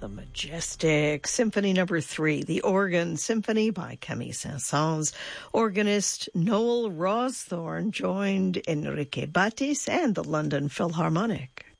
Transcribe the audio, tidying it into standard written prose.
the majestic Symphony No. 3, the Organ Symphony by Camille Saint-Saëns. Organist Noel Rawsthorne joined Enrique Batis and the London Philharmonic.